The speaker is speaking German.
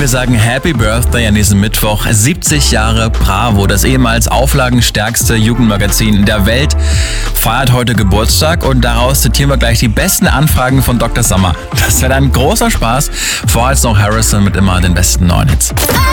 wir sagen Happy Birthday an diesem Mittwoch. 70 Jahre Bravo, das ehemals auflagenstärkste Jugendmagazin der Welt, feiert heute Geburtstag und daraus zitieren wir gleich die besten Anfragen von Dr. Sommer. Das wird ein großer Spaß. Vorher jetzt noch Harrison mit immer den besten neuen Hits.